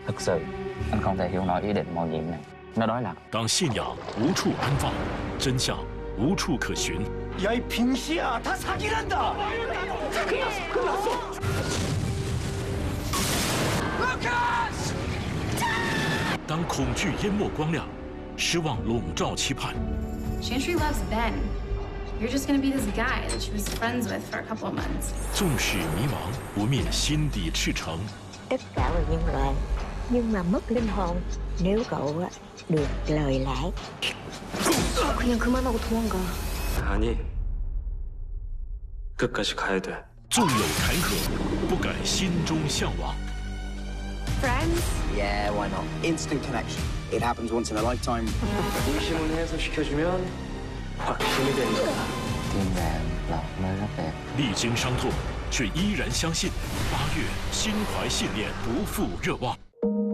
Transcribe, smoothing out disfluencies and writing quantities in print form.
Thực sự, anh không thể hiểu nổi ý định mạo nhiệm này. Nó đối lập. 当信仰无处安放，真相无处可寻。 야, 이 빙시야, 다 사기란다. 끝났어. 当恐惧淹没光亮，失望笼罩期盼。 Chantry loves Ben. You're just gonna be this guy that she was friends with for a couple of months. 纵使迷茫，不灭心底赤诚。 Tất cả là nhân loại, nhưng mà mất linh hồn nếu cậu được lời lẽ. 그냥 그만하고 도망가. 아니, 끝까지 가야 돼. 纵有坎坷，不改心中向往。 Friends? Yeah, why not? Instant connection. It happens once in a lifetime. 의심은 해소시켜주면 확신이 되는 거야. Thiên đàng là một nơi rất đẹp. 历经伤痛，却依然相信8月心怀信念，不负热望。